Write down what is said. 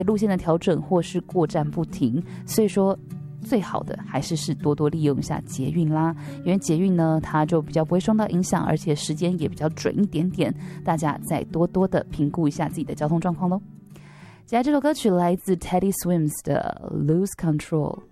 路线的调整或是过站不停，所以说最好的还是多多利用一下捷运啦，因为捷运呢它就比较不会受到影响，而且时间也比较准一点点，大家再多多的评估一下自己的交通状况咯。接下来这首歌曲来自 Teddy Swims 的 Lose Control。